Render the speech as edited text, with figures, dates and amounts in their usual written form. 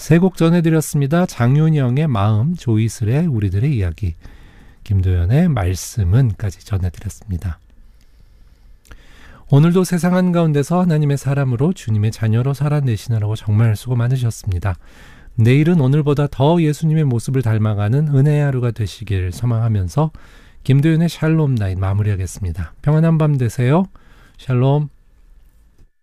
세 곡 전해드렸습니다. 장윤영의 마음, 조이슬의 우리들의 이야기, 김도연의 말씀은까지 전해드렸습니다. 오늘도 세상 한가운데서 하나님의 사람으로 주님의 자녀로 살아내시느라고 정말 수고 많으셨습니다. 내일은 오늘보다 더 예수님의 모습을 닮아가는 은혜의 하루가 되시길 소망하면서 김도연의 샬롬 나잇 마무리하겠습니다. 평안한 밤 되세요. 샬롬.